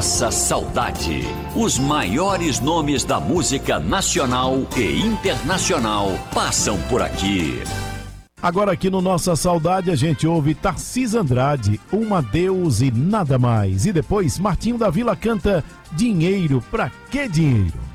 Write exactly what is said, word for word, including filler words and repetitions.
Nossa Saudade. Os maiores nomes da música nacional e internacional passam por aqui. Agora aqui no Nossa Saudade a gente ouve Tarcísio Andrade, Um Adeus e Nada Mais. E depois Martinho da Vila canta Dinheiro, Pra Que Dinheiro?